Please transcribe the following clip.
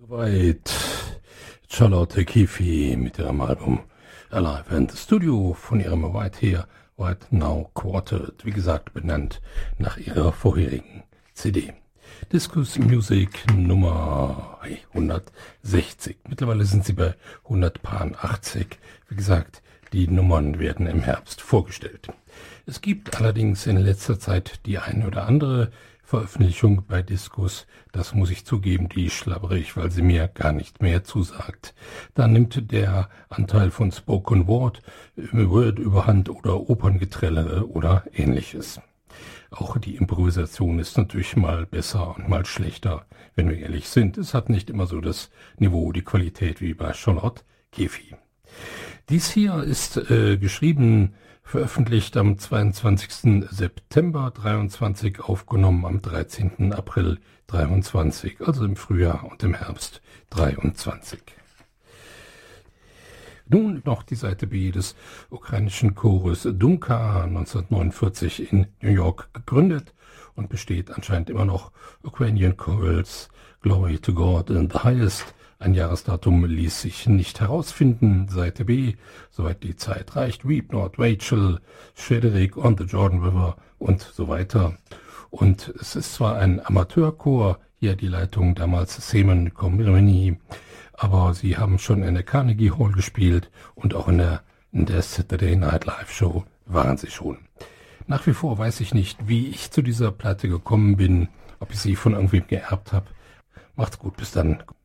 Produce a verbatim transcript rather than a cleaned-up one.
Soweit Charlotte Keefe mit ihrem Album Alive and the Studio von ihrem White Here, White Now Quartet, wie gesagt benannt nach ihrer vorherigen C D. Discus Music Nummer hundertsechzig. Mittlerweile sind sie bei hundertachtzig. Wie gesagt, die Nummern werden im Herbst vorgestellt. Es gibt allerdings in letzter Zeit die eine oder andere Veröffentlichung bei Discus, das muss ich zugeben, die schlabbere ich, weil sie mir gar nicht mehr zusagt. Da nimmt der Anteil von Spoken Word, Word überhand oder Operngetrelle oder ähnliches. Auch die Improvisation ist natürlich mal besser und mal schlechter, wenn wir ehrlich sind. Es hat nicht immer so das Niveau, die Qualität wie bei Charlotte Keefe. Dies hier ist äh, geschrieben, veröffentlicht am zweiundzwanzigsten September dreiundzwanzig, aufgenommen am dreizehnten April dreiundzwanzig, also im Frühjahr und im Herbst dreiundzwanzig. Nun noch die Seite B des ukrainischen Chores Dumka, neunzehnhundertneunundvierzig in New York gegründet und besteht anscheinend immer noch. Ukrainian Chorals, Glory to God in the Highest. Ein Jahresdatum ließ sich nicht herausfinden. Seite B, soweit die Zeit reicht, Weep Not Rachel, Shederick on the Jordan River und so weiter. Und es ist zwar ein Amateurchor, hier die Leitung damals Seaman Comini, aber sie haben schon in der Carnegie Hall gespielt und auch in der, in der Saturday Night Live Show waren sie schon. Nach wie vor weiß ich nicht, wie ich zu dieser Platte gekommen bin, ob ich sie von irgendwem geerbt habe. Macht's gut, bis dann.